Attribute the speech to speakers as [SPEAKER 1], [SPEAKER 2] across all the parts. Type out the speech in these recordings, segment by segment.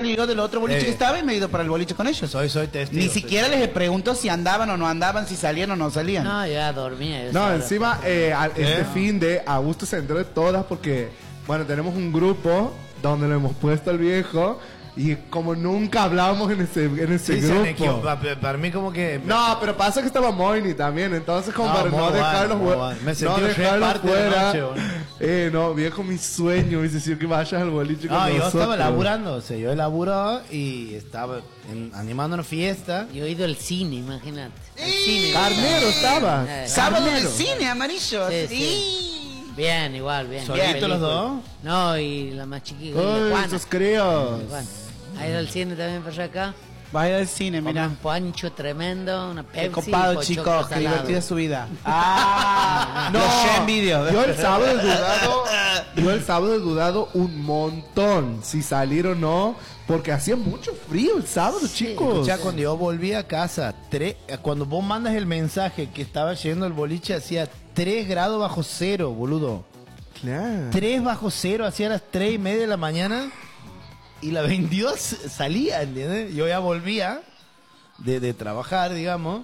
[SPEAKER 1] salido del otro boliche que estaba y me he ido para el boliche con ellos.
[SPEAKER 2] Soy testigo.
[SPEAKER 1] Ni siquiera les pregunto si andaban o no andaban, si salían o no salían.
[SPEAKER 3] No, ya dormía.
[SPEAKER 4] No, encima, este fin de Augusto se enteró de todas porque, bueno, tenemos un grupo donde lo hemos puesto al viejo. Y como nunca hablábamos en ese grupo.
[SPEAKER 2] Para mí como que...
[SPEAKER 4] No, pero pasa que estaba Moini también. Entonces como para no dejarlo fuera. No, viejo, mi sueño hubiese sido que vayas al boliche con nosotros.
[SPEAKER 2] Yo estaba laburando. O sea, yo laburaba y estaba animando una fiesta.
[SPEAKER 3] Yo he ido al cine, imagínate.
[SPEAKER 4] Carnero estaba.
[SPEAKER 1] Sábado de cine, amarillo.
[SPEAKER 3] Sí. Bien, igual, bien.
[SPEAKER 2] ¿Solitos los dos?
[SPEAKER 3] No, y la más chiquita.
[SPEAKER 4] Uy, esos críos.
[SPEAKER 3] ¿Ha ido al cine también para allá acá?
[SPEAKER 1] Va a ir al cine, mira.
[SPEAKER 3] Un pancho tremendo, una Pepsi.
[SPEAKER 1] Qué copado, chicos, qué divertida su vida.
[SPEAKER 4] No,
[SPEAKER 1] en vídeo.
[SPEAKER 4] Yo el sábado he dudado un montón si salir o no, porque hacía mucho frío el sábado, chicos.
[SPEAKER 2] Ya cuando yo volví a casa, cuando vos mandas el mensaje que estaba yendo el boliche, hacía 3 grados bajo cero, boludo.
[SPEAKER 4] Claro.
[SPEAKER 2] 3 bajo cero, hacía las 3:30 de la mañana. Y la 22 salía, ¿entiendes? Yo ya volvía de trabajar, digamos.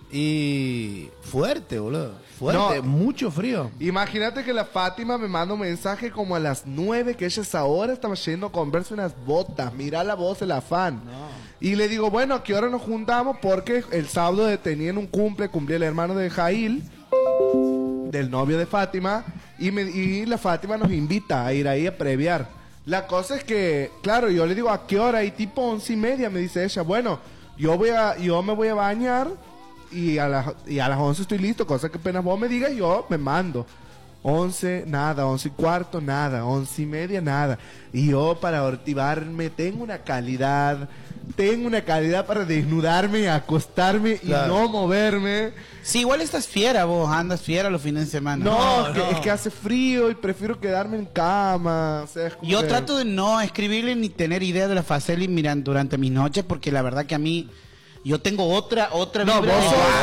[SPEAKER 2] Y fuerte, boludo. Fuerte, mucho frío.
[SPEAKER 4] Imagínate que la Fátima me manda un mensaje como a las 9, que ella ahora estaba yendo a comprarse unas botas. Mira la voz del afán. Y le digo, bueno, ¿a qué hora nos juntamos? Porque el sábado tenían un cumplía el hermano de Jail, del novio de Fátima. Y la Fátima nos invita a ir ahí a previar. La cosa es que, claro, yo le digo, ¿a qué hora? Y tipo 11:30 me dice ella, bueno, yo me voy a bañar y a las 11 estoy listo, cosa que apenas vos me digas, yo me mando. 11, nada, 11:15, nada, 11:30, nada. Y yo para ortivarme tengo una calidad para desnudarme, acostarme y no moverme.
[SPEAKER 1] Sí, igual estás fiera vos, andas fiera los fines de semana.
[SPEAKER 4] No, es que hace frío y prefiero quedarme en cama. O sea, es como
[SPEAKER 1] yo
[SPEAKER 4] que...
[SPEAKER 1] trato de no escribirle ni tener idea de la Faceli durante mis noches, porque la verdad que a mí... Yo tengo otra
[SPEAKER 4] no,
[SPEAKER 1] vibra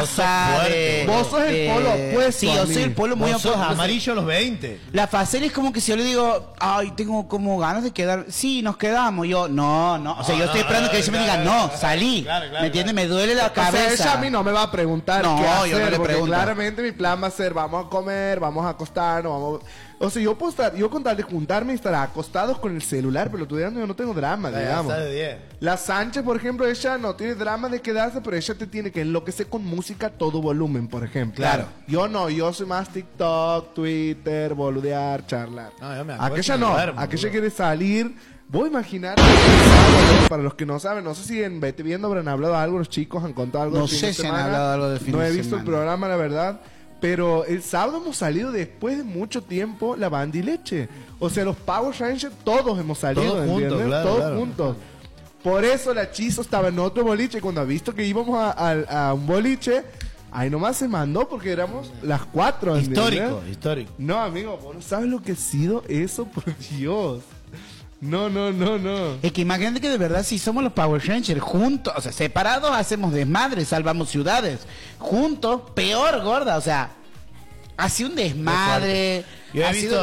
[SPEAKER 4] vos sos el polo opuesto.
[SPEAKER 1] Sí, yo soy el polo muy opuesto.
[SPEAKER 2] Amarillo a los 20.
[SPEAKER 1] La Faceli es como que si yo le digo, ay, tengo como ganas de quedar. Sí, nos quedamos. Yo, no. O sea, yo estoy esperando que ella me diga, no, salí. ¿Me entiendes? Me duele la cabeza.
[SPEAKER 4] O sea, ella a mí no me va a preguntar qué hacer,
[SPEAKER 1] yo no le
[SPEAKER 4] porque
[SPEAKER 1] pregunto.
[SPEAKER 4] claramente mi plan va a ser, vamos a comer, vamos a acostarnos, vamos... O sea, yo con tal de juntarme y estar acostados con el celular, pero yo no tengo drama, digamos. La Sánchez, por ejemplo, ella no tiene drama de quedarse, pero ella te tiene que enloquecer con música a todo volumen, por ejemplo.
[SPEAKER 1] Claro.
[SPEAKER 4] Yo no, yo soy más TikTok, Twitter, boludear, charlar.
[SPEAKER 2] No, yo me
[SPEAKER 4] Aquella no, aquella quiere salir. Voy a imaginar, para los que no saben, no sé si en Vete Viendo habrán hablado algo, los chicos han contado algo.
[SPEAKER 1] No sé si han hablado algo del fin de semana.
[SPEAKER 4] No he visto el programa, la verdad. Pero el sábado hemos salido después de mucho tiempo la Bandileche. O sea, los Power Rangers todos hemos salido,
[SPEAKER 2] todos juntos, claro,
[SPEAKER 4] todos juntos. Por eso la Chizo estaba en otro boliche. Cuando ha visto que íbamos a un boliche, ahí nomás se mandó porque éramos las 4.
[SPEAKER 2] Histórico.
[SPEAKER 4] No, amigo, vos no sabes lo que ha sido eso, por Dios. No.
[SPEAKER 1] Es que imagínate que de verdad si somos los Power Rangers juntos, o sea, separados hacemos desmadre, salvamos ciudades. Juntos, peor, gorda, o sea, hace un desmadre,
[SPEAKER 2] yo he visto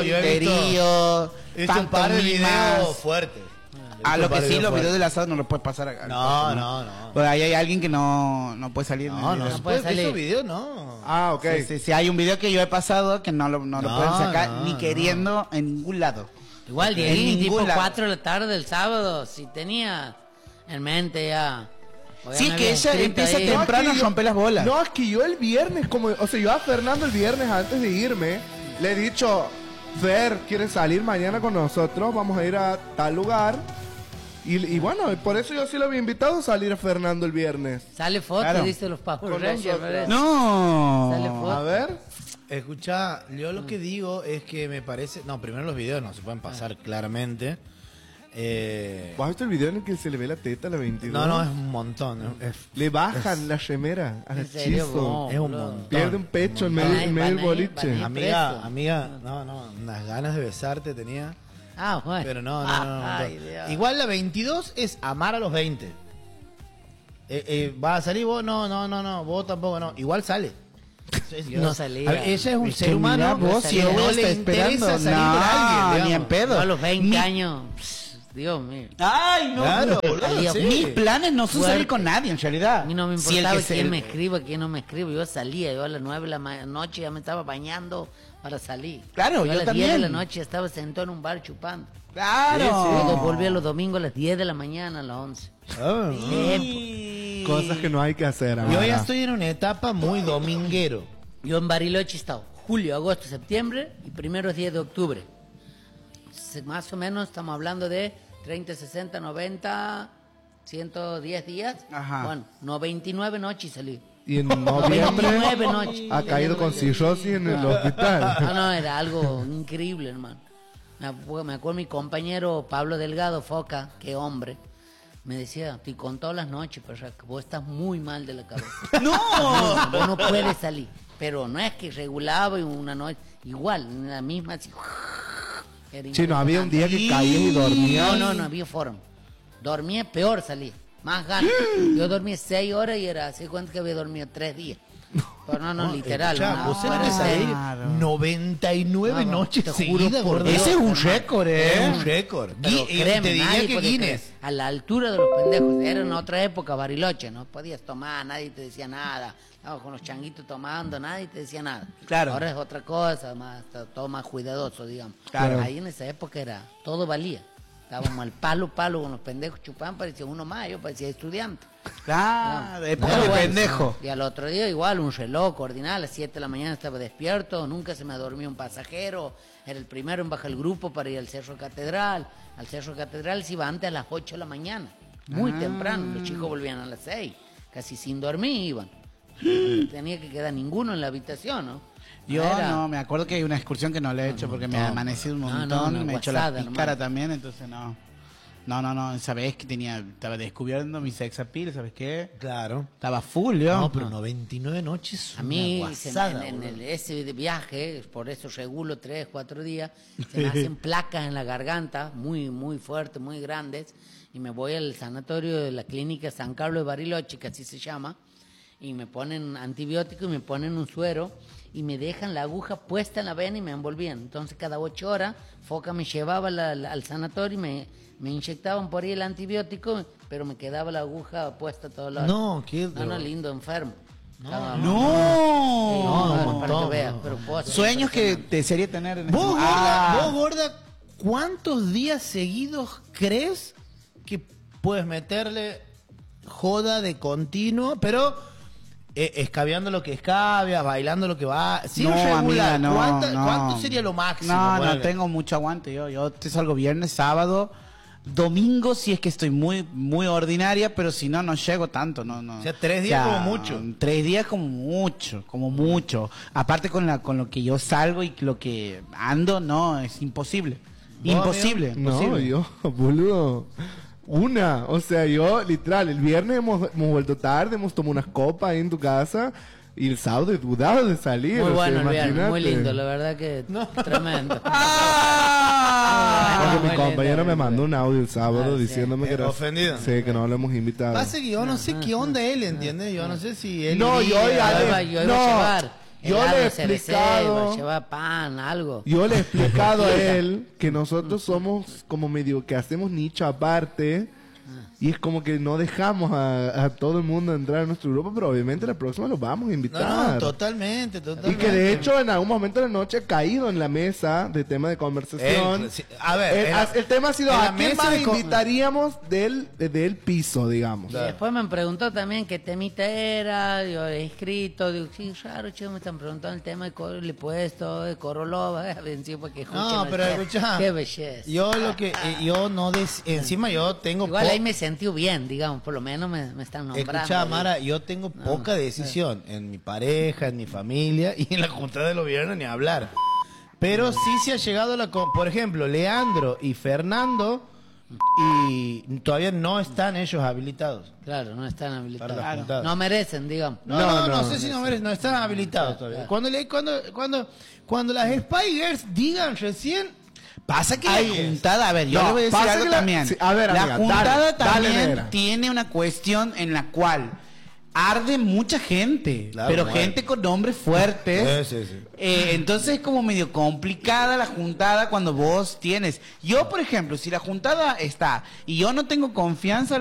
[SPEAKER 2] un par de videos fuertes.
[SPEAKER 1] A lo que sí, los videos del asado no los puedes pasar acá.
[SPEAKER 2] No.
[SPEAKER 1] Pues ahí hay alguien que no puede salir.
[SPEAKER 2] No
[SPEAKER 3] puede salir.
[SPEAKER 2] Esos videos no.
[SPEAKER 4] Ah, ok.
[SPEAKER 1] Sí, hay un video que yo he pasado que no lo pueden sacar ni queriendo en ningún lado.
[SPEAKER 3] Igual,
[SPEAKER 1] En
[SPEAKER 3] Dieguín, tipo
[SPEAKER 1] ningún lado.
[SPEAKER 3] 4 de la tarde del sábado, si tenía en mente ya.
[SPEAKER 1] Sí, que ella empieza temprano a romper las bolas.
[SPEAKER 4] No, es que yo el viernes, yo a Fernando el viernes antes de irme, le he dicho, Fer, ¿quieres salir mañana con nosotros? Vamos a ir a tal lugar. Y bueno, por eso yo sí lo había invitado a salir a Fernando el viernes.
[SPEAKER 3] Sale foto,
[SPEAKER 1] Claro.
[SPEAKER 3] dice los Power
[SPEAKER 4] Con
[SPEAKER 3] Rangers.
[SPEAKER 4] nosotros.
[SPEAKER 3] ¿verdad?
[SPEAKER 1] No.
[SPEAKER 3] Sale foto.
[SPEAKER 4] A ver.
[SPEAKER 2] Escucha, yo lo que digo es que me parece... No, primero los videos no se pueden pasar claramente.
[SPEAKER 4] ¿Vos has visto el video en el que se le ve la teta a la 22?
[SPEAKER 2] No, es un montón.
[SPEAKER 4] Le bajan la remera a la
[SPEAKER 3] ¿En serio?
[SPEAKER 4] Chizo.
[SPEAKER 3] No,
[SPEAKER 2] Es un
[SPEAKER 3] boludo.
[SPEAKER 2] montón.
[SPEAKER 4] Pierde un pecho en medio del boliche.
[SPEAKER 3] van ahí.
[SPEAKER 2] Amiga, no, unas ganas de besarte tenía.
[SPEAKER 3] Ah, bueno.
[SPEAKER 2] Pero no.
[SPEAKER 3] Ay, Dios.
[SPEAKER 2] Igual la 22 es amar a los 20. ¿Va a salir vos? No, vos tampoco, no. Igual sale.
[SPEAKER 3] No salía.
[SPEAKER 2] A ver, ella es un
[SPEAKER 1] Es
[SPEAKER 2] ser
[SPEAKER 1] que
[SPEAKER 2] humano
[SPEAKER 1] mirá vos,
[SPEAKER 2] que
[SPEAKER 1] si
[SPEAKER 2] no
[SPEAKER 1] ella
[SPEAKER 2] le
[SPEAKER 1] está
[SPEAKER 2] interesa
[SPEAKER 1] esperando.
[SPEAKER 2] salir con alguien,
[SPEAKER 1] No,
[SPEAKER 2] digamos.
[SPEAKER 1] ni en pedo.
[SPEAKER 3] Yo a los 20
[SPEAKER 1] Ni-
[SPEAKER 3] años, Dios mío.
[SPEAKER 1] Ay, no.
[SPEAKER 2] Claro.
[SPEAKER 3] Salía
[SPEAKER 2] sí.
[SPEAKER 1] Mis planes no son
[SPEAKER 3] Fuerte.
[SPEAKER 1] salir con nadie, en realidad.
[SPEAKER 3] A mí no me
[SPEAKER 1] Si el
[SPEAKER 3] importaba
[SPEAKER 1] que se-
[SPEAKER 3] quién me escriba, quién no me escribe. Yo salía, yo a las 9 de la noche ya me estaba bañando para salir.
[SPEAKER 1] Claro,
[SPEAKER 3] yo a
[SPEAKER 1] yo
[SPEAKER 3] las 10 de la
[SPEAKER 1] también.
[SPEAKER 3] noche estaba sentado en un bar chupando.
[SPEAKER 1] Claro.
[SPEAKER 3] Luego volví los domingos a las 10 de la mañana, a las 11.
[SPEAKER 2] Ah,
[SPEAKER 4] Cosas que no hay que hacer.
[SPEAKER 2] Yo
[SPEAKER 4] ahora.
[SPEAKER 2] ya estoy en una etapa muy dominguero.
[SPEAKER 3] Yo en Bariloche he estado julio, agosto, septiembre y primeros días de octubre. Más o menos estamos hablando de 30, 60, 90, 110 días.
[SPEAKER 1] Ajá.
[SPEAKER 3] Bueno, 99 noches salí.
[SPEAKER 4] Y en noviembre
[SPEAKER 3] 29 noches.
[SPEAKER 4] ha caído con cirrosis en el
[SPEAKER 3] No,
[SPEAKER 4] hospital.
[SPEAKER 3] no, era algo increíble, hermano. Me acuerdo mi compañero Pablo Delgado, Foca, qué hombre, me decía, te contó las noches, pero que vos estás muy mal de la cabeza.
[SPEAKER 1] ¡No!
[SPEAKER 3] Vos no puedes salir. Pero no es que regulaba y una noche, igual, en la misma así. Era
[SPEAKER 4] Sí, no había un día que
[SPEAKER 3] impresionante.
[SPEAKER 4] caías y dormías.
[SPEAKER 3] No había forma. Dormía peor, salía. Más ganas. Yo dormía 6 horas y era, ¿hace cuánto que había dormido? 3 días. Pero no, literal.
[SPEAKER 2] Escuchá,
[SPEAKER 3] no,
[SPEAKER 2] vos
[SPEAKER 3] fuera
[SPEAKER 2] tenés que
[SPEAKER 3] de
[SPEAKER 2] salir
[SPEAKER 1] Claro.
[SPEAKER 2] 99
[SPEAKER 3] No,
[SPEAKER 2] noches
[SPEAKER 3] te juro
[SPEAKER 2] seguidas,
[SPEAKER 3] por
[SPEAKER 2] gordo.
[SPEAKER 3] Dios.
[SPEAKER 1] Ese es un
[SPEAKER 3] hermano.
[SPEAKER 1] récord,
[SPEAKER 2] Es
[SPEAKER 1] ¿eh?
[SPEAKER 2] un récord.
[SPEAKER 3] Pero
[SPEAKER 2] Te
[SPEAKER 3] créeme,
[SPEAKER 2] diría
[SPEAKER 3] nadie
[SPEAKER 2] que
[SPEAKER 3] podía
[SPEAKER 2] Guinness.
[SPEAKER 3] creer. A la altura de los pendejos. Era en otra época, Bariloche, no podías tomar, nadie te decía nada. Estabas con los changuitos tomando, nadie te decía nada.
[SPEAKER 1] Claro.
[SPEAKER 3] Ahora es otra cosa, todo más cuidadoso, digamos.
[SPEAKER 1] Claro.
[SPEAKER 3] Ahí en esa época era, todo valía. Estábamos al palo con los pendejos chupando, parecía uno más, yo parecía estudiante.
[SPEAKER 1] Claro, época
[SPEAKER 3] Pero
[SPEAKER 1] de
[SPEAKER 3] bueno,
[SPEAKER 1] pendejo.
[SPEAKER 3] Y al otro día igual, un reloj ordinario, a las 7 de la mañana estaba despierto, nunca se me dormía un pasajero, era el primero en bajar el grupo para ir al Cerro Catedral. Al Cerro Catedral se iba antes a las 8 de la mañana, muy temprano, los chicos volvían a las 6, casi sin dormir iban. No tenía que quedar ninguno en la habitación, ¿no?
[SPEAKER 1] Yo
[SPEAKER 3] Era-
[SPEAKER 1] no, me acuerdo que hay una excursión que no le he hecho porque me ha amanecido un
[SPEAKER 3] No,
[SPEAKER 1] montón,
[SPEAKER 3] no,
[SPEAKER 1] me he hecho la
[SPEAKER 3] guasada,
[SPEAKER 1] pícara
[SPEAKER 3] hermano.
[SPEAKER 1] también, entonces no. No, esa vez que estaba descubriendo mi sex appeal, ¿sabes qué?
[SPEAKER 2] Claro.
[SPEAKER 1] Estaba full, yo.
[SPEAKER 2] No, pero 99 noches.
[SPEAKER 3] A mí,
[SPEAKER 2] una
[SPEAKER 3] se
[SPEAKER 2] guasada,
[SPEAKER 3] me- en
[SPEAKER 2] boludo.
[SPEAKER 3] ese de viaje, por eso regulo 3, 4 días, se me hacen placas en la garganta, muy, muy fuertes, muy grandes, y me voy al sanatorio de la clínica San Carlos de Bariloche, que así se llama, y me ponen antibiótico y me ponen un suero, y me dejan la aguja puesta en la vena y me envolvían. Entonces, cada 8 horas, Foca me llevaba al sanatorio y me inyectaban por ahí el antibiótico, pero me quedaba la aguja puesta todos los
[SPEAKER 2] No, qué
[SPEAKER 3] No, lindo, enfermo. Estaba-
[SPEAKER 1] No.
[SPEAKER 3] para
[SPEAKER 2] montón,
[SPEAKER 3] que veas,
[SPEAKER 2] no.
[SPEAKER 3] pero cosas
[SPEAKER 1] Sueños que
[SPEAKER 3] impresionantes.
[SPEAKER 1] desearía tener en
[SPEAKER 2] Vos,
[SPEAKER 1] este-
[SPEAKER 2] gorda, vos, gorda, ¿cuántos días seguidos crees que puedes meterle joda de continuo, pero escabeando lo que escabeas, bailando lo que va? Sí,
[SPEAKER 1] No,
[SPEAKER 2] regular.
[SPEAKER 1] amiga, no, no.
[SPEAKER 2] ¿Cuánto sería lo máximo?
[SPEAKER 1] No,
[SPEAKER 2] Ponele.
[SPEAKER 1] tengo mucho aguante. Yo te salgo viernes, sábado, domingo si es que estoy muy muy ordinaria, pero si no, no llego tanto. No.
[SPEAKER 2] O sea, 3 días como mucho.
[SPEAKER 1] 3 días como mucho. Aparte con lo que yo salgo y lo que ando, no, es imposible.
[SPEAKER 2] ¿Vos,
[SPEAKER 1] Imposible.
[SPEAKER 4] No,
[SPEAKER 1] imposible.
[SPEAKER 4] yo, boludo. O sea, yo, literal, el viernes hemos vuelto tarde, hemos tomado unas copas ahí en tu casa y el sábado he dudado de salir.
[SPEAKER 3] Muy
[SPEAKER 4] o sea,
[SPEAKER 3] bueno el viernes, muy
[SPEAKER 4] imagínate.
[SPEAKER 3] lindo, la verdad que tremendo.
[SPEAKER 1] ¡Ah!
[SPEAKER 4] Porque mi
[SPEAKER 3] muy
[SPEAKER 4] compañero
[SPEAKER 3] lindo,
[SPEAKER 4] me mandó un audio el sábado
[SPEAKER 3] Ah, sí.
[SPEAKER 4] diciéndome que era
[SPEAKER 2] Ofendido.
[SPEAKER 4] Sí, que no lo hemos invitado.
[SPEAKER 2] Pasa que yo no sé qué onda él, ¿entiendes? Yo no sé si él...
[SPEAKER 4] No, yo ya
[SPEAKER 3] Yo
[SPEAKER 4] le-
[SPEAKER 3] iba a
[SPEAKER 4] no,
[SPEAKER 3] llevar
[SPEAKER 4] yo
[SPEAKER 3] helado,
[SPEAKER 4] le he
[SPEAKER 3] cerveza,
[SPEAKER 4] explicado-
[SPEAKER 3] iba a llevar pan, algo.
[SPEAKER 4] Yo le he explicado a él que nosotros somos como medio que hacemos nicho aparte y es como que no dejamos a todo el mundo entrar a nuestro grupo, pero obviamente la próxima lo vamos a invitar.
[SPEAKER 2] No, totalmente.
[SPEAKER 4] Y que de hecho en algún momento de la noche ha caído en la mesa de tema de conversación.
[SPEAKER 2] Sí, a ver,
[SPEAKER 4] el tema ha sido
[SPEAKER 2] en la
[SPEAKER 4] ¿a quién
[SPEAKER 2] mesa
[SPEAKER 4] más
[SPEAKER 2] de
[SPEAKER 4] invitaríamos del piso, digamos?
[SPEAKER 3] Y después me preguntó también qué temita era, yo he escrito, digo, sí, raro, chicos, me están preguntando el tema de le he puesto, de Corolova, vencí porque escuchen
[SPEAKER 2] No,
[SPEAKER 3] al
[SPEAKER 2] pero
[SPEAKER 3] chef.
[SPEAKER 2] escuchá.
[SPEAKER 3] Qué belleza.
[SPEAKER 2] Yo lo que... yo no... encima yo tengo...
[SPEAKER 3] Igual ahí me sentí bien, digamos, por lo menos me están nombrando.
[SPEAKER 2] Escucha, Mara, yo tengo poca decisión en mi pareja, en mi familia y en la junta de los viernes ni hablar. Pero sí se ha llegado a la... Por ejemplo, Leandro y Fernando y todavía no están ellos habilitados.
[SPEAKER 3] Claro, no están
[SPEAKER 2] Para
[SPEAKER 3] habilitados.
[SPEAKER 2] las juntadas.
[SPEAKER 3] No merecen, digamos.
[SPEAKER 2] No sé si no están habilitados todavía. Cuando las Spy Girls digan recién...
[SPEAKER 1] Pasa que
[SPEAKER 2] Ahí
[SPEAKER 1] la
[SPEAKER 2] es.
[SPEAKER 1] juntada, a ver, yo
[SPEAKER 4] No,
[SPEAKER 1] le voy a decir
[SPEAKER 4] pasa
[SPEAKER 1] algo
[SPEAKER 4] que la-
[SPEAKER 1] también.
[SPEAKER 4] sí, a ver,
[SPEAKER 1] la
[SPEAKER 4] amiga,
[SPEAKER 1] juntada
[SPEAKER 4] dale,
[SPEAKER 1] también
[SPEAKER 4] negra.
[SPEAKER 1] tiene una cuestión en la cual arde mucha gente,
[SPEAKER 2] Claro,
[SPEAKER 1] pero
[SPEAKER 2] bueno.
[SPEAKER 1] gente con nombres fuertes.
[SPEAKER 2] Sí.
[SPEAKER 1] Entonces es como medio complicada la juntada cuando vos tienes. Yo, por ejemplo, si la juntada está y yo no tengo confianza